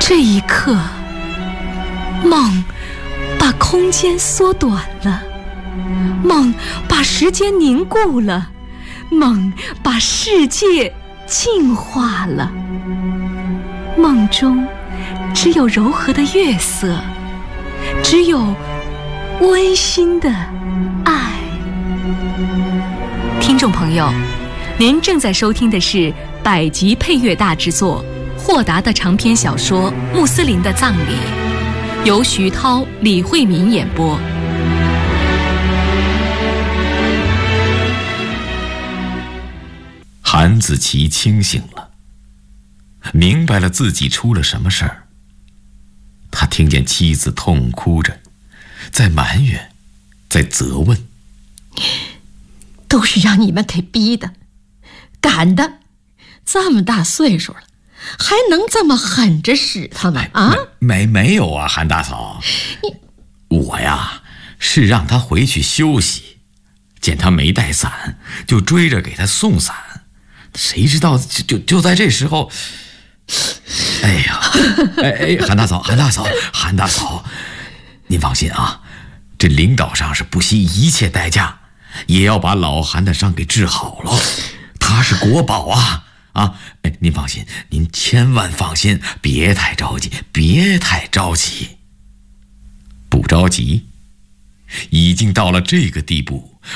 这一刻，梦把空间缩短了，梦把时间凝固了，梦把世界净化了。梦中只有柔和的月色，只有温馨的爱。听众朋友，您正在收听的是百集配乐大制作霍达的长篇小说《穆斯林的葬礼》，由徐涛、李慧敏演播。 韩子琪清醒了，明白了自己出了什么事儿。他听见妻子痛哭着，在埋怨，在责问。 都是让你们给逼的，赶的，这么大岁数了，还能这么狠着使他们啊？ 没有啊，韩大嫂，我呀是让他回去休息，见他没带伞，就追着给他送伞。谁知道就在这时候，哎呀，韩大嫂，您放心啊，这领导上是不惜一切代价，也要把老韩的伤给治好了。他是国宝啊！您放心，您千万放心，别太着急。不着急，已经到了这个地步，